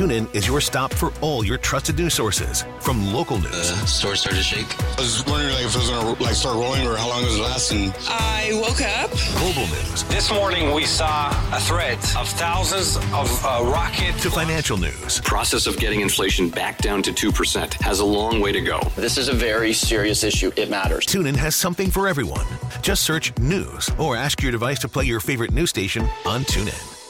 TuneIn is your stop for all your trusted news sources. From local news. The store started to shake. I was wondering if it was going to start rolling or how long it was lasting. I woke up. Global news. This morning we saw a threat of thousands of rockets. To financial news. The process of getting inflation back down to 2% has a long way to go. This is a very serious issue. It matters. TuneIn has something for everyone. Just search news or ask your device to play your favorite news station on TuneIn.